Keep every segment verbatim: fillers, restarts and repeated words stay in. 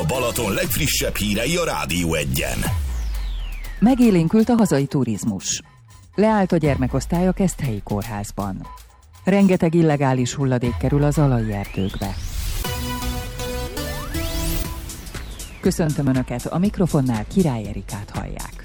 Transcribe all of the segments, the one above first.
A Balaton legfrissebb hírei a Rádió Egyen. Megélénkült a hazai turizmus. Leállt a gyermekosztály a Keszthelyi kórházban. Rengeteg illegális hulladék kerül az alai erdőkbe. Köszöntöm Önöket, a mikrofonnál Király Erikát hallják.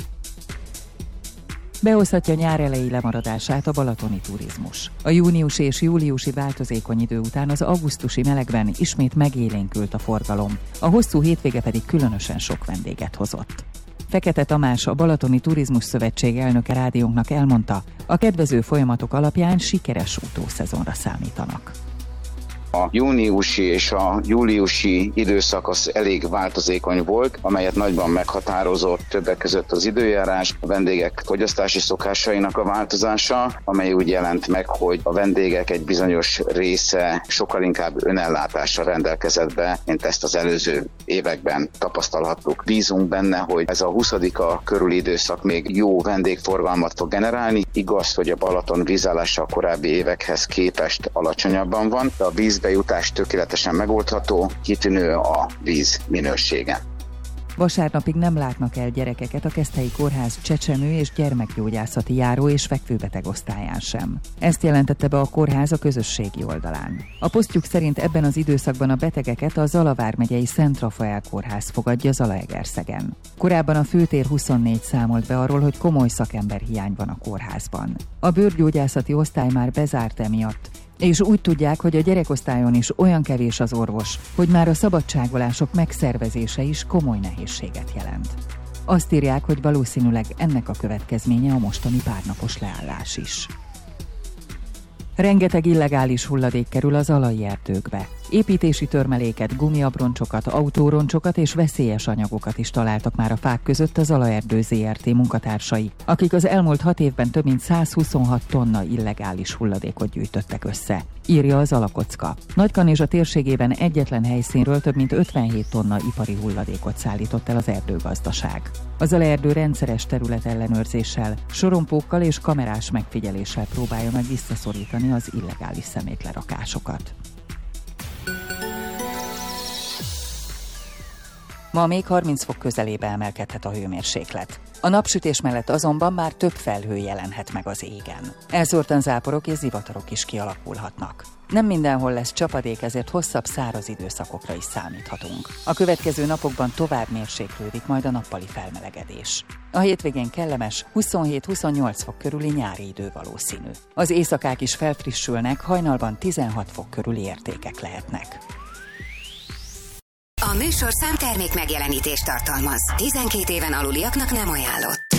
Behozhatja nyár elejé lemaradását a balatoni turizmus. A júniusi és júliusi változékony idő után az augusztusi melegben ismét megélénkült a forgalom, a hosszú hétvége pedig különösen sok vendéget hozott. Fekete Tamás, a Balatoni Turizmus Szövetség elnöke rádiónknak elmondta, a kedvező folyamatok alapján sikeres utószezonra számítanak. A júniusi és a júliusi időszak az elég változékony volt, amelyet nagyban meghatározott többek között az időjárás, a vendégek fogyasztási szokásainak a változása, amely úgy jelent meg, hogy a vendégek egy bizonyos része sokkal inkább önellátással rendelkezett be, mint ezt az előző években tapasztalhattuk. Bízunk benne, hogy ez a huszadika körüli időszak még jó vendégforgalmat fog generálni. Igaz, hogy a Balaton vízállása a korábbi évekhez képest alacsonyabban van, de a vízbejutás tökéletesen megoldható, kitűnő a víz minősége. Vasárnapig nem látnak el gyerekeket a Keszthelyi Kórház csecsemő és gyermekgyógyászati járó és fekvőbeteg osztályán sem. Ezt jelentette be a kórház a közösségi oldalán. A posztjuk szerint ebben az időszakban a betegeket a Zala vármegyei Szent Rafael Kórház fogadja Zalaegerszegen. Korábban a Főtér huszonnégy számolt be arról, hogy komoly szakemberhiány van a kórházban. A bőrgyógyászati osztály már bezárt emiatt, és úgy tudják, hogy a gyerekosztályon is olyan kevés az orvos, hogy már a szabadságolások megszervezése is komoly nehézséget jelent. Azt írják, hogy valószínűleg ennek a következménye a mostani párnapos leállás is. Rengeteg illegális hulladék kerül az alai erdőkbe. Építési törmeléket, gumiabroncsokat, autóroncsokat és veszélyes anyagokat is találtak már a fák között az Alaerdő zé er té munkatársai, akik az elmúlt hat évben több mint százhuszonhat tonna illegális hulladékot gyűjtöttek össze, írja az Alakocka. Nagykanizsa térségében egyetlen helyszínről több mint ötvenhét tonna ipari hulladékot szállított el az erdőgazdaság. Az Alaerdő rendszeres területellenőrzéssel, sorompókkal és kamerás megfigyeléssel próbálja meg visszaszorítani az illegális szemétlerakásokat. Ma még harminc fok közelébe emelkedhet a hőmérséklet. A napsütés mellett azonban már több felhő jelenhet meg az égen. Elszórtan záporok és zivatarok is kialakulhatnak. Nem mindenhol lesz csapadék, ezért hosszabb száraz időszakokra is számíthatunk. A következő napokban tovább mérséklődik majd a nappali felmelegedés. A hétvégén kellemes, huszonhét-huszonnyolc fok körüli nyári idő valószínű. Az éjszakák is felfrissülnek, hajnalban tizenhat fok körüli értékek lehetnek. A műsorszám termék megjelenítést tartalmaz. tizenkét éven aluliaknak nem ajánlott.